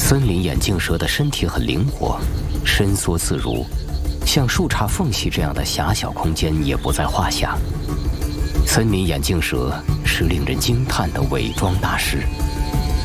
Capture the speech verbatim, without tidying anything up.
森林眼镜蛇的身体很灵活，伸缩自如，像树杈缝隙这样的狭小空间也不在话下。森林眼镜蛇是令人惊叹的伪装大师。